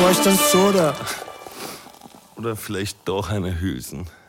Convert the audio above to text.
bräuchte ein Soda. Oder vielleicht doch eine Hülsen.